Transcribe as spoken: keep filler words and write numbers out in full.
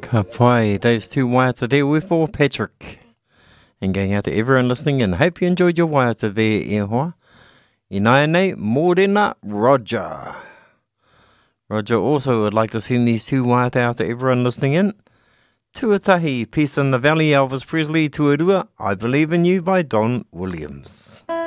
Ka pai, those two waiata there with for Patrick. And going out to everyone listening, and hope you enjoyed your waiata there, e hoa. I nai nei, mōrena, Roger. Roger also would like to send these two waiata out to everyone listening in. Tuatahi, Peace in the Valley, Elvis Presley, Tuarua, I Believe in You by Don Williams.